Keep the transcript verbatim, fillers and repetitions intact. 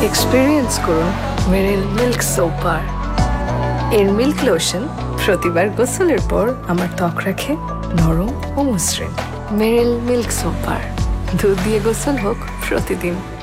Experience করুন মেরিল milk soap bar. এর milk lotion প্রতিবার গোসলের পর আমার ত্বক রাখে নরম ও মসৃণ। মেরিল মিল্ক সোপ বার, দুধ দিয়ে গোসল হোক প্রতিদিন।